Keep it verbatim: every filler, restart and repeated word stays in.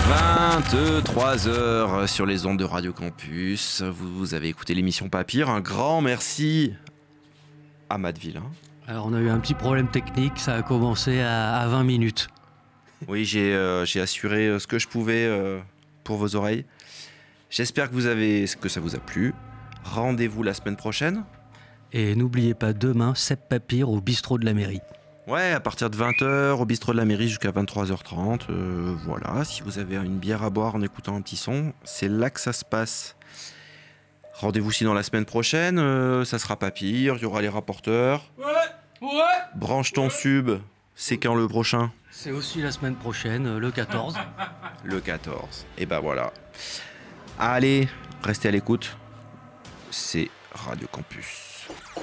vingt-trois heures sur les ondes de Radio Campus. Vous, vous avez écouté l'émission Papyr. Un grand merci à Matt Villain. Alors on a eu un petit problème technique, ça a commencé à, à vingt minutes. Oui, j'ai, euh, j'ai assuré ce que je pouvais euh, pour vos oreilles. J'espère que, vous avez, que ça vous a plu. Rendez-vous la semaine prochaine. Et n'oubliez pas, demain, Sepp Papyr au bistrot de la mairie. Ouais, à partir de vingt heures, au bistrot de la mairie jusqu'à vingt-trois heures trente. Euh, voilà, si vous avez une bière à boire en écoutant un petit son, c'est là que ça se passe. Rendez-vous sinon la semaine prochaine, euh, ça sera Papyr, il y aura les rapporteurs. Ouais, ouais. Branche ton sub, c'est quand le prochain ? C'est aussi la semaine prochaine, le quatorze. Le quatorze. Et ben voilà. Allez, restez à l'écoute. C'est Radio Campus.